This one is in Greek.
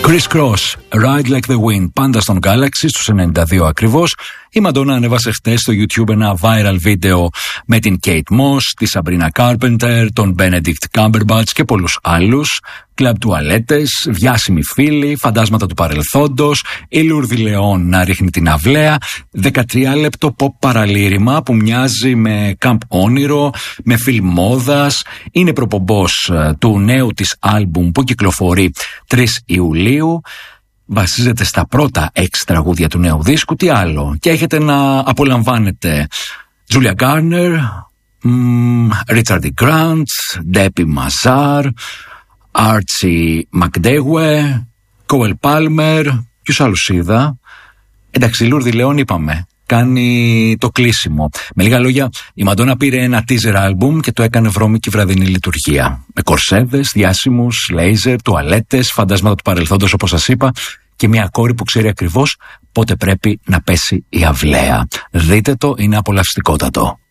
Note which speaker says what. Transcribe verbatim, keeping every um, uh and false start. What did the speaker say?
Speaker 1: Chris Cross, Ride Like the Wind, πάντα στον Galaxy, στους ενενήντα δύο ακριβώς. Η Madonna ανέβασε χτες στο YouTube ένα viral βίντεο με την Kate Moss, τη Sabrina Carpenter, τον Benedict Cumberbatch και πολλούς άλλους. Κλαμπ τουαλέτες, διάσημοι φίλοι, φαντάσματα του παρελθόντος, η Λούρδη Λεόν να ρίχνει την αυλαία, δεκατρία λεπτό pop παραλήρημα που μοιάζει με camp όνειρο, με φιλμ μόδας. Είναι προπομπός του νέου της άλμπουμ που κυκλοφορεί τρεις Ιουλίου. Βασίζεται στα πρώτα έξι τραγούδια του νέου δίσκου. Τι άλλο? Και έχετε να απολαμβάνετε Julia Garner, Richard E. Grant, Debbie Mazar, Archie McDowell, Cowell Palmer. Ποιους άλλους είδα? Εντάξει, η Λούρδη Λεόν είπαμε, κάνει το κλείσιμο. Με λίγα λόγια, η Μαντόνα πήρε ένα teaser album και το έκανε βρώμικη βραδινή λειτουργία. Με κορσέδες, διάσημους, λέιζερ, τουαλέτες, φαντάσματα του παρελθόντος όπως σας είπα και μια κόρη που ξέρει ακριβώς πότε πρέπει να πέσει η αυλαία. Δείτε το, είναι απολαυστικότατο.